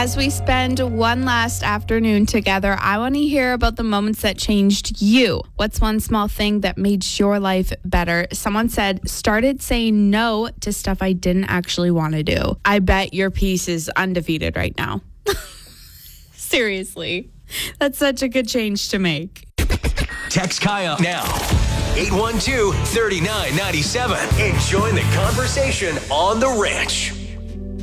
As we spend one last afternoon together, I want to hear about the moments that changed you. What's one small thing that made your life better? Someone said, started saying no to stuff I didn't actually want to do. I bet your piece is undefeated right now. Seriously. That's such a good change to make. Text Kaya now. 812-3997 and join the conversation on The Ranch.